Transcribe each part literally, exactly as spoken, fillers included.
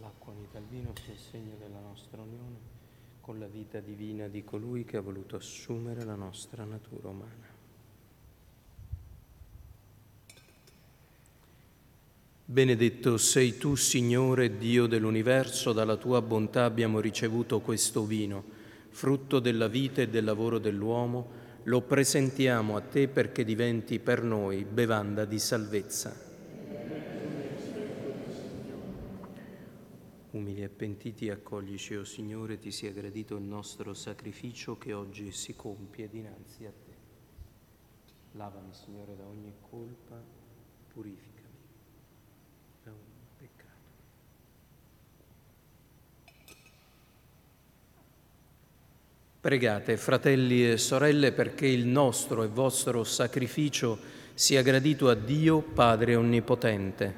l'acqua unita al vino sia il segno della nostra unione con la vita divina di colui che ha voluto assumere la nostra natura umana. Benedetto sei tu, Signore, Dio dell'universo, dalla tua bontà abbiamo ricevuto questo vino, frutto della vita e del lavoro dell'uomo, lo presentiamo a te perché diventi per noi bevanda di salvezza. Umili e pentiti, accoglici, o Signore, ti sia gradito il nostro sacrificio che oggi si compie dinanzi a te. Lavami, Signore, da ogni colpa, purificami da ogni peccato. Pregate, fratelli e sorelle, perché il nostro e vostro sacrificio sia gradito a Dio, Padre Onnipotente.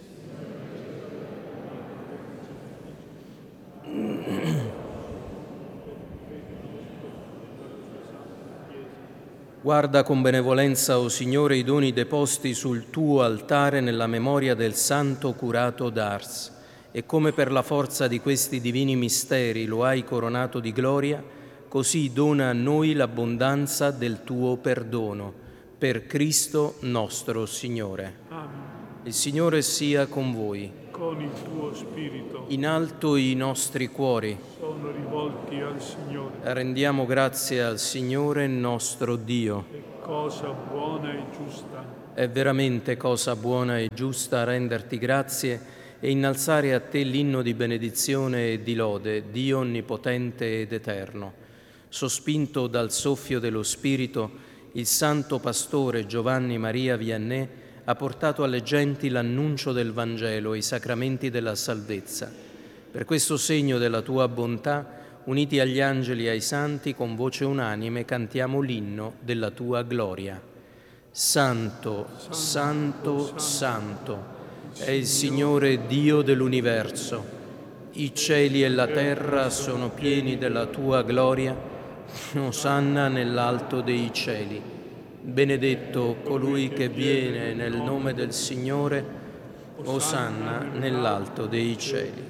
Guarda con benevolenza, o Signore, i doni deposti sul tuo altare nella memoria del santo curato d'Ars, e come per la forza di questi divini misteri lo hai coronato di gloria, così dona a noi l'abbondanza del tuo perdono. Per Cristo nostro Signore. Amen. Il Signore sia con voi. Con il tuo spirito. In alto i nostri cuori. Sono rivolti al Signore. Rendiamo grazie al Signore nostro Dio. È cosa buona e giusta. È veramente cosa buona e giusta renderti grazie e innalzare a te l'inno di benedizione e di lode, Dio onnipotente ed eterno. Sospinto dal soffio dello Spirito, il santo pastore Giovanni Maria Vianney ha portato alle genti l'annuncio del Vangelo e i sacramenti della salvezza. Per questo segno della tua bontà, uniti agli angeli e ai santi, con voce unanime cantiamo l'inno della tua gloria. Santo, santo, santo è il Signore Dio dell'universo. I cieli e la terra sono pieni della tua gloria. Osanna nell'alto dei cieli. Benedetto colui che viene nel nome del Signore. Osanna nell'alto dei cieli.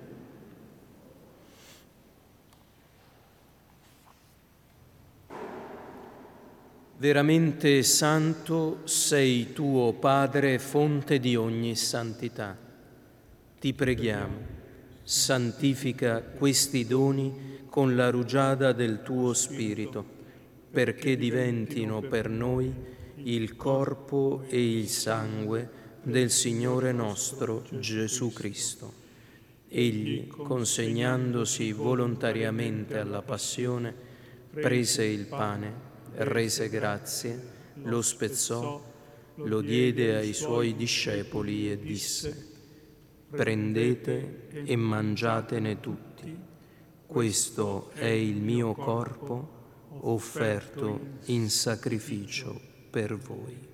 Veramente santo sei tu, o Padre, fonte di ogni santità. Ti preghiamo, santifica questi doni con la rugiada del tuo Spirito, perché diventino per noi il corpo e il sangue del Signore nostro Gesù Cristo. Egli, consegnandosi volontariamente alla passione, prese il pane, rese grazie, lo spezzò, lo diede ai suoi discepoli e disse: prendete e mangiatene tutti, questo è il mio corpo offerto in sacrificio per voi.